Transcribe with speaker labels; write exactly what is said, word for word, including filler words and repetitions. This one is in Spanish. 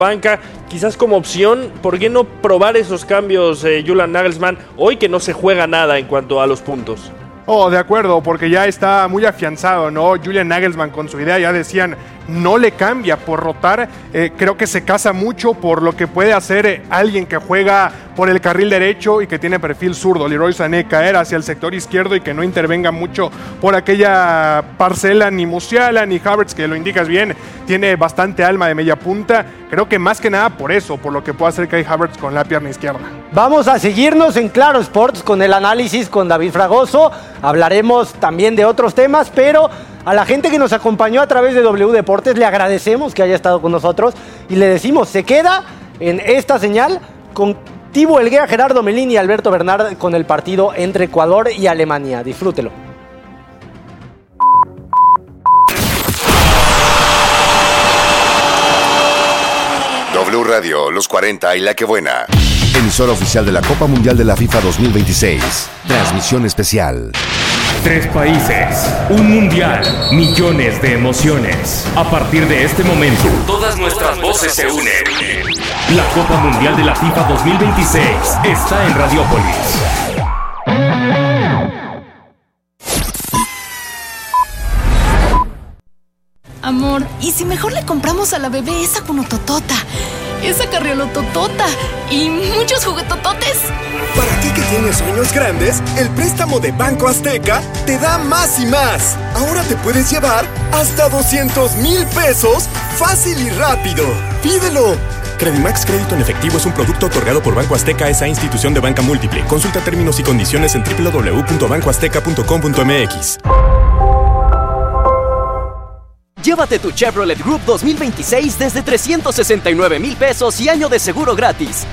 Speaker 1: banca, quizás como opción, ¿por qué no probar esos cambios, eh, Julian Nagelsmann, hoy que no se juega nada en cuanto a los puntos?
Speaker 2: Oh, de acuerdo, porque ya está muy afianzado, ¿no? Julian Nagelsmann con su idea, ya decían, no le cambia por rotar. Eh, creo que se casa mucho por lo que puede hacer eh, alguien que juega por el carril derecho y que tiene perfil zurdo. Leroy Sané, caer hacia el sector izquierdo y que no intervenga mucho por aquella parcela, ni Musiala ni Havertz, que lo indicas bien, tiene bastante alma de media punta. Creo que más que nada por eso, por lo que puede hacer Kai Havertz con la pierna izquierda.
Speaker 3: Vamos a seguirnos en Claro Sports con el análisis con David Fragoso. Hablaremos también de otros temas, pero a la gente que nos acompañó a través de W Deportes le agradecemos que haya estado con nosotros y le decimos, se queda en esta señal con Thibaut Elguea, Gerardo Melín y Alberto Bernard con el partido entre Ecuador y Alemania. Disfrútelo.
Speaker 4: W Radio, Los cuarenta y La Que Buena. Emisora oficial de la Copa Mundial de la FIFA dos mil veintiséis. Transmisión especial.
Speaker 5: Tres países, un mundial, millones de emociones. A partir de este momento, todas nuestras voces se unen. La Copa Mundial de la FIFA dos mil veintiséis está en Radiópolis.
Speaker 6: Amor, ¿y si mejor le compramos a la bebé esa cunototota, esa carriolototota y muchos juguetototes?
Speaker 7: Para ti que tienes sueños grandes, el préstamo de Banco Azteca te da más y más. Ahora te puedes llevar hasta doscientos mil pesos fácil y rápido. ¡Pídelo! Credimax Crédito en Efectivo es un producto otorgado por Banco Azteca, esa institución de banca múltiple. Consulta términos y condiciones en doble u doble u doble u punto banco azteca punto com punto m x.
Speaker 8: Llévate tu Chevrolet Group dos mil veintiséis desde trescientos sesenta y nueve mil pesos y año de seguro gratis.